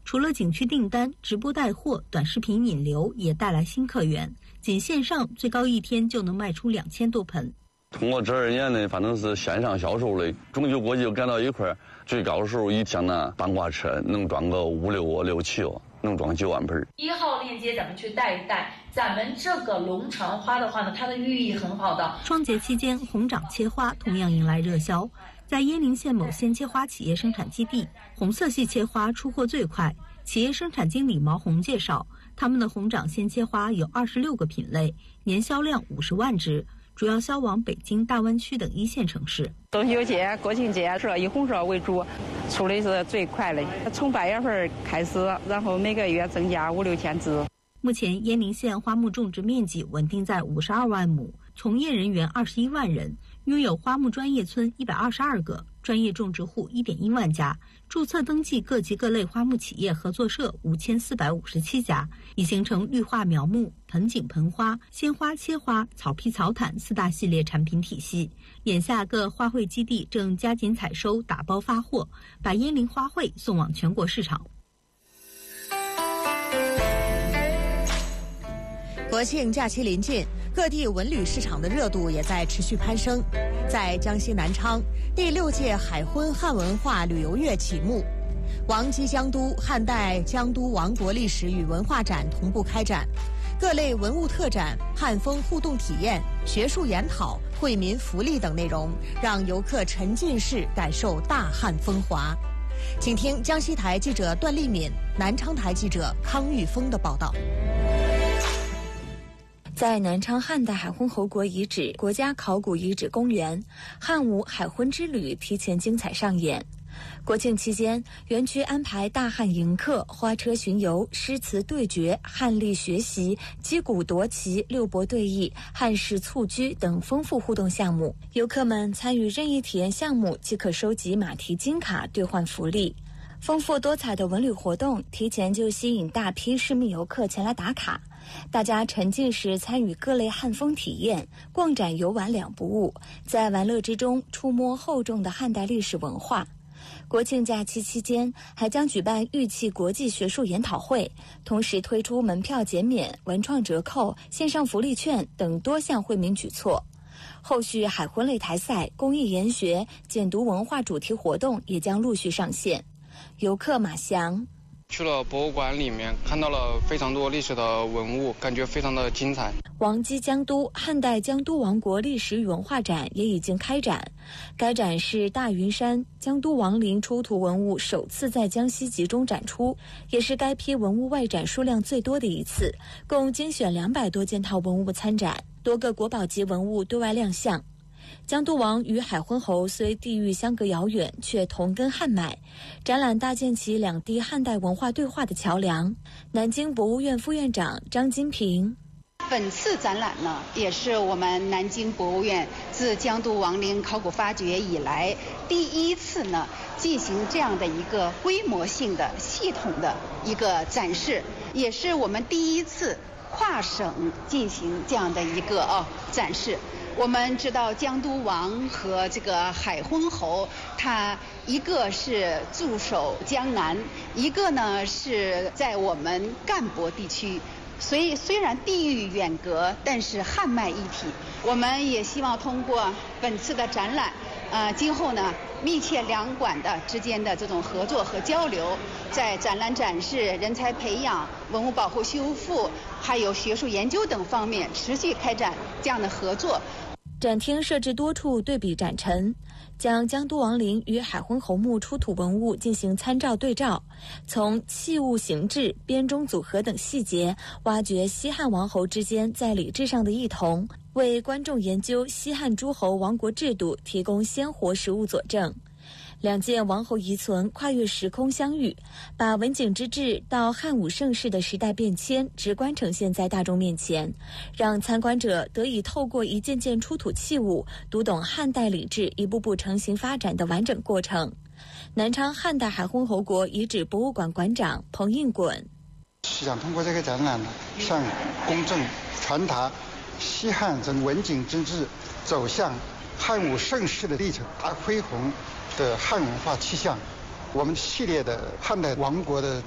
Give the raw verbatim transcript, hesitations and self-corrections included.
除了景区订单，直播带货、短视频引流也带来新客源。仅线上最高一天就能卖出两千多盆。 通过这二年呢，反正是线上销售类，中秋国际就赶到一块，最高时候一天呢，半挂车能装个五六个、六七个，能装九万盆。 一号链接咱们去带一带，咱们这个龙船花的话呢，它的寓意很好的。 双节期间，红掌切花同样迎来热销。在鄢陵县某鲜切花企业生产基地，红色系切花出货最快。企业生产经理毛红介绍，他们的红掌鲜切花有二十六个品类，年销量五十万只。主要销往北京、大湾区等一线城市。 中秋节、国庆节是以红色为主，出的是最快的。从八月份开始，然后每个月增加五六千只。 目前，鄢陵县花木种植面积稳定在五十二万亩，从业人员二十一万人，拥有花木专业村一百二十二个，专业种植户一点一万家，注册登记各级各类花木企业合作社五千四百五十七家，已形成绿化苗木、盆景盆花、鲜花切花、草坯草毯四大系列产品体系。眼下各花卉基地正加紧采收、打包发货，把鄢陵花卉送往全国市场。 国庆假期临近，各地文旅市场的热度也在持续攀升。在江西南昌，第六届海昏汉文化旅游月启幕，王姬江都汉代江都王国历史与文化展同步开展，各类文物特展、汉风互动体验、学术研讨、惠民福利等内容，让游客沉浸式感受大汉风华。请听江西台记者段丽敏、南昌台记者康玉峰的报道。 在南昌汉代海昏侯国遗址国家考古遗址公园，汉武海昏之旅提前精彩上演。国庆期间，园区安排大汉迎客、花车巡游、诗词对决、汉历学习、击鼓夺旗、六博对弈、汉式蹴鞠等丰富互动项目。游客们参与任意体验项目，即可收集马蹄金卡兑换福利。丰富多彩的文旅活动提前就吸引大批市民游客前来打卡，大家沉浸式参与各类汉风体验，逛展游玩两不误，在玩乐之中触摸厚重的汉代历史文化。国庆假期期间还将举办玉器国际学术研讨会，同时推出门票减免、文创折扣、线上福利券等多项惠民举措。后续海昏擂台赛、公益研学、简读文化主题活动也将陆续上线。游客马翔去了博物馆里面，看到了非常多历史的文物，感觉非常的精彩。 王姬江都汉代江都王国历史与文化展也已经开展，该展是大云山江都王陵出土文物首次在江西集中展出，也是该批文物外展数量最多的一次，共精选两百多件套文物参展，多个国宝级文物对外亮相。江都王与海昏侯虽地域相隔遥远，却同根汉脉。展览搭建起两地汉代文化对话的桥梁。南京博物院副院长张金平， 本次展览呢，也是我们南京博物院自江都王陵考古发掘以来第一次呢进行这样的一个规模性的、系统的一个展示，也是我们第一次跨省进行这样的一个啊展示。我们知道江都王和这个海昏侯，他一个是驻守江南，一个呢是在我们赣博地区，所以虽然地域远隔，但是汉脉一体。我们也希望通过本次的展览，呃，今后呢密切两馆的之间的这种合作和交流，在展览展示、人才培养、文物保护修复，还有学术研究等方面持续开展这样的合作。 展厅设置多处对比展陈，将江都王陵与海昏侯墓出土文物进行参照对照，从器物形制、编钟组合等细节挖掘西汉王侯之间在礼制上的异同，为观众研究西汉诸侯王国制度提供鲜活实物佐证。两件王侯遗存跨越时空相遇，把文景之治到汉武盛世的时代变迁直观呈现在大众面前，让参观者得以透过一件件出土器物，读懂汉代礼制一步步成型发展的完整过程。南昌汉代海昏侯国遗址博物馆馆长彭应滚， 想通过这个展览呢，向公众传达西汉从文景之治走向汉武盛世的历程，大恢宏的汉文化气象。我们系列的汉代王国的